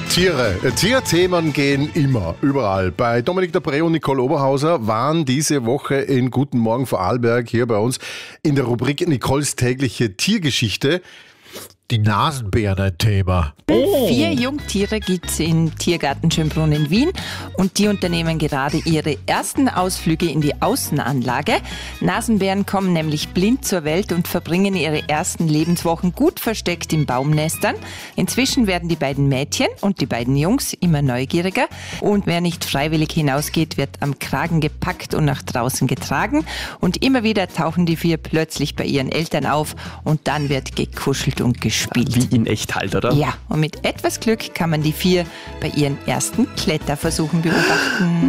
Tiere. Tierthemen gehen immer, überall. Bei Dominik der Pre und Nicole Oberhauser waren diese Woche in Guten Morgen Vorarlberg hier bei uns in der Rubrik Nicoles tägliche Tiergeschichte. Die Nasenbären ein Thema. 4 Jungtiere gibt es im Tiergarten Schönbrunn in Wien und die unternehmen gerade ihre ersten Ausflüge in die Außenanlage. Nasenbären kommen nämlich blind zur Welt und verbringen ihre ersten Lebenswochen gut versteckt in Baumnestern. Inzwischen werden die beiden Mädchen und die beiden Jungs immer neugieriger und wer nicht freiwillig hinausgeht, wird am Kragen gepackt und nach draußen getragen und immer wieder tauchen die 4 plötzlich bei ihren Eltern auf und dann wird gekuschelt und gespielt. Wie in echt halt, oder? Ja, und mit etwas Glück kann man die 4 bei ihren ersten Kletterversuchen beobachten.